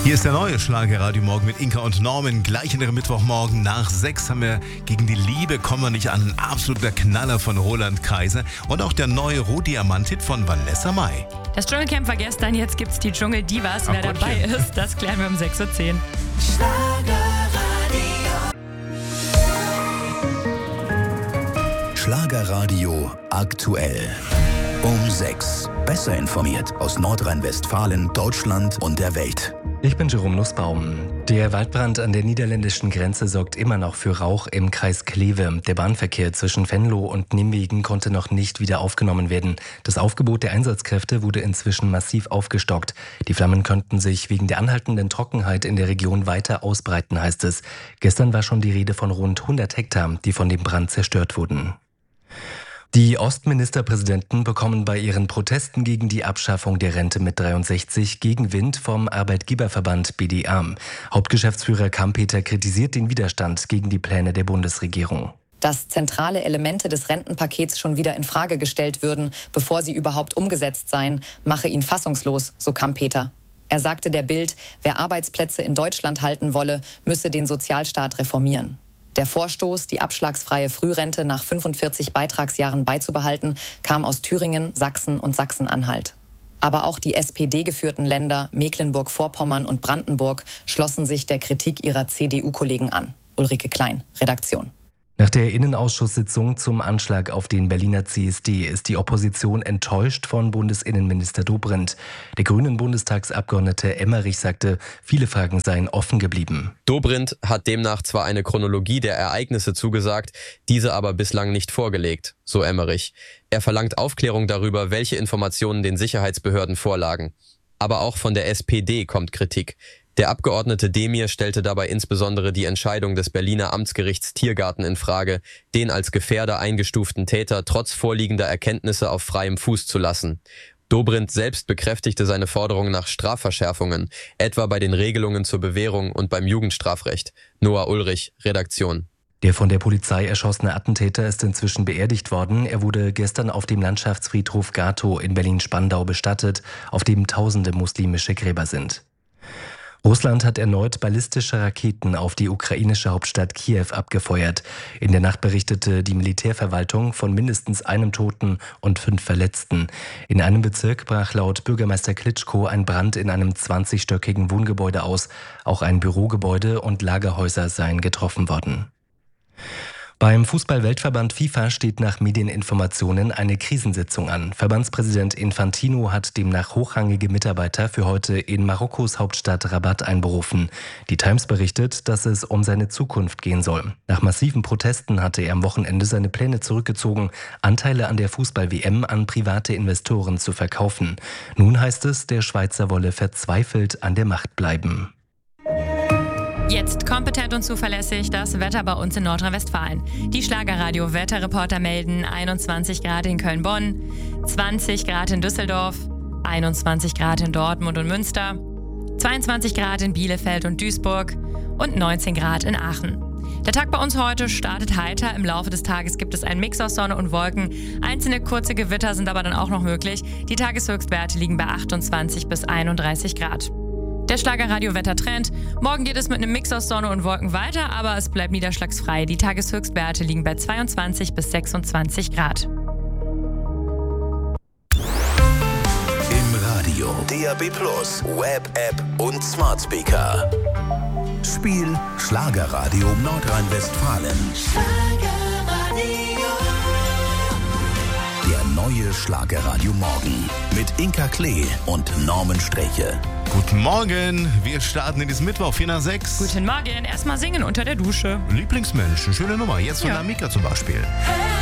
Hier ist der neue Schlagerradio Morgen mit Inka und Norman. Gleich in ihrem Mittwochmorgen nach 6 haben wir Gegen die Liebe kommen wir nicht an. Ein absoluter Knaller von Roland Kaiser. Und auch der neue Rohdiamant-Hit von Vanessa Mai. Das Dschungelcamp war gestern, jetzt gibt's die Dschungel-Divas. Wer dabei ist, das klären wir um 6.10 Uhr. Schlagerradio aktuell. Um 6. Besser informiert aus Nordrhein-Westfalen, Deutschland und der Welt. Ich bin Jerome Nussbaum. Der Waldbrand an der niederländischen Grenze sorgt immer noch für Rauch im Kreis Kleve. Der Bahnverkehr zwischen Venlo und Nimwegen konnte noch nicht wieder aufgenommen werden. Das Aufgebot der Einsatzkräfte wurde inzwischen massiv aufgestockt. Die Flammen könnten sich wegen der anhaltenden Trockenheit in der Region weiter ausbreiten, heißt es. Gestern war schon die Rede von rund 100 Hektar, die von dem Brand zerstört wurden. Die Ostministerpräsidenten bekommen bei ihren Protesten gegen die Abschaffung der Rente mit 63 Gegenwind vom Arbeitgeberverband BDA. Hauptgeschäftsführer Kampeter kritisiert den Widerstand gegen die Pläne der Bundesregierung. Dass zentrale Elemente des Rentenpakets schon wieder in Frage gestellt würden, bevor sie überhaupt umgesetzt seien, mache ihn fassungslos, so Kampeter. Er sagte der Bild, wer Arbeitsplätze in Deutschland halten wolle, müsse den Sozialstaat reformieren. Der Vorstoß, die abschlagsfreie Frührente nach 45 Beitragsjahren beizubehalten, kam aus Thüringen, Sachsen und Sachsen-Anhalt. Aber auch die SPD-geführten Länder Mecklenburg-Vorpommern und Brandenburg schlossen sich der Kritik ihrer CDU-Kollegen an. Ulrike Klein, Redaktion. Nach der Innenausschusssitzung zum Anschlag auf den Berliner CSD ist die Opposition enttäuscht von Bundesinnenminister Dobrindt. Der grünen Bundestagsabgeordnete Emmerich sagte, viele Fragen seien offen geblieben. Dobrindt hat demnach zwar eine Chronologie der Ereignisse zugesagt, diese aber bislang nicht vorgelegt, so Emmerich. Er verlangt Aufklärung darüber, welche Informationen den Sicherheitsbehörden vorlagen. Aber auch von der SPD kommt Kritik. Der Abgeordnete Demir stellte dabei insbesondere die Entscheidung des Berliner Amtsgerichts Tiergarten in Frage, den als Gefährder eingestuften Täter trotz vorliegender Erkenntnisse auf freiem Fuß zu lassen. Dobrindt selbst bekräftigte seine Forderung nach Strafverschärfungen, etwa bei den Regelungen zur Bewährung und beim Jugendstrafrecht. Noah Ulrich, Redaktion. Der von der Polizei erschossene Attentäter ist inzwischen beerdigt worden. Er wurde gestern auf dem Landschaftsfriedhof Gatow in Berlin-Spandau bestattet, auf dem tausende muslimische Gräber sind. Russland hat erneut ballistische Raketen auf die ukrainische Hauptstadt Kiew abgefeuert. In der Nacht berichtete die Militärverwaltung von mindestens einem Toten und 5 Verletzten. In einem Bezirk brach laut Bürgermeister Klitschko ein Brand in einem 20-stöckigen Wohngebäude aus. Auch ein Bürogebäude und Lagerhäuser seien getroffen worden. Beim Fußball-Weltverband FIFA steht nach Medieninformationen eine Krisensitzung an. Verbandspräsident Infantino hat demnach hochrangige Mitarbeiter für heute in Marokkos Hauptstadt Rabat einberufen. Die Times berichtet, dass es um seine Zukunft gehen soll. Nach massiven Protesten hatte er am Wochenende seine Pläne zurückgezogen, Anteile an der Fußball-WM an private Investoren zu verkaufen. Nun heißt es, der Schweizer wolle verzweifelt an der Macht bleiben. Jetzt kompetent und zuverlässig das Wetter bei uns in Nordrhein-Westfalen. Die Schlagerradio-Wetterreporter melden 21 Grad in Köln-Bonn, 20 Grad in Düsseldorf, 21 Grad in Dortmund und Münster, 22 Grad in Bielefeld und Duisburg und 19 Grad in Aachen. Der Tag bei uns heute startet heiter. Im Laufe des Tages gibt es einen Mix aus Sonne und Wolken. Einzelne kurze Gewitter sind aber dann auch noch möglich. Die Tageshöchstwerte liegen bei 28 bis 31 Grad. Der Schlagerradio-Wettertrend. Morgen geht es mit einem Mix aus Sonne und Wolken weiter, aber es bleibt niederschlagsfrei. Die Tageshöchstwerte liegen bei 22 bis 26 Grad. Im Radio, DAB+, Web-App und Smart Speaker. Spiel Schlagerradio Nordrhein-Westfalen. Der neue Schlagerradio Morgen mit Inka Klee und Norman Streche. Guten Morgen, wir starten in diesem Mittwoch, 4 nach 6. Guten Morgen, erstmal singen unter der Dusche. Lieblingsmenschen, schöne Nummer, jetzt von Amika zum Beispiel.